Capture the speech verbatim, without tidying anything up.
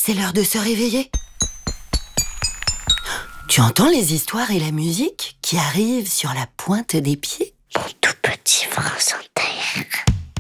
c'est l'heure de se réveiller. Tu entends les histoires et la musique qui arrivent sur la pointe des pieds? Mon tout petit Vincent